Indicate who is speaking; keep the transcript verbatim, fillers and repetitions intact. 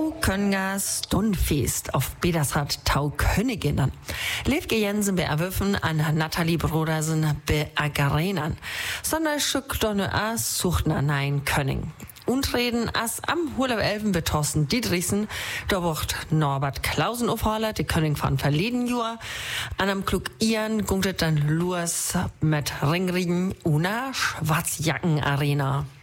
Speaker 1: Tau Köngas Stunfest auf Bedersrad Tau Königinnen. Levke Jensen beerwürfen an Nathalie Brodersen beagarenan. Sonderstück Donne As suchten an ein Könning. Und reden as am Hurlaub-Elfen betossen Dietrichsen, da wird Norbert Klausen aufholen, die König von verleden Jahr. An am Klug Ian gunktet dann Lurs mit Ringrigen una Schwarzjacken Arena.